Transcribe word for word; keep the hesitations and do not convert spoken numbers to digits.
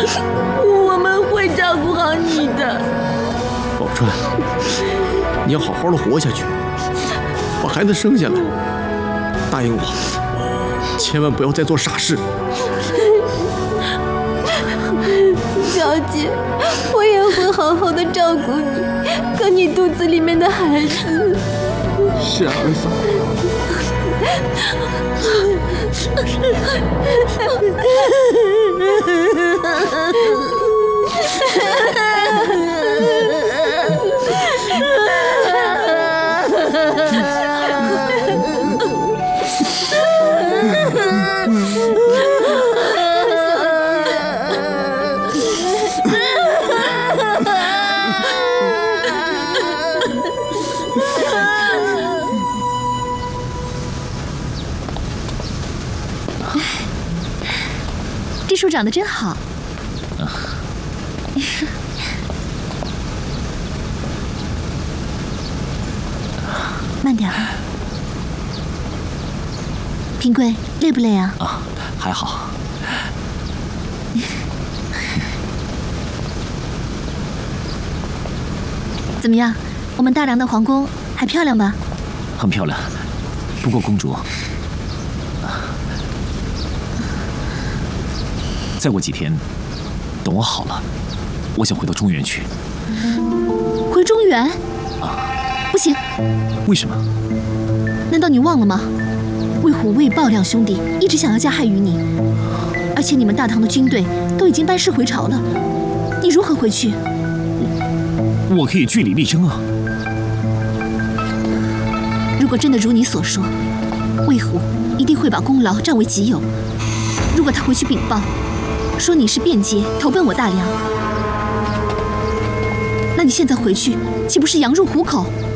我们会照顾好你的。 宝钏，你要好好的活下去，把孩子生下来。答应我，千万不要再做傻事。 小姐，我也会好好的照顾你和你肚子里面的孩子。 是啊，儿子。 这树长得真好。啊、慢点儿。平贵，累不累啊？ 啊，还好。 怎么样？我们大梁的皇宫还漂亮吧？ 很漂亮。不过公主，再过几天，等我好了，我想回到中原去。 回中原？ 啊， 不行。 为什么？ 难道你忘了吗？魏虎、魏豹两兄弟一直想要加害于你，而且你们大唐的军队都已经班师回朝了，你如何回去？ 我我可以据理力争啊。 如果真的如你所说，魏虎一定会把功劳占为己有。如果他回去禀报，说你是便捷投奔我大梁，那你现在回去岂不是羊入虎口？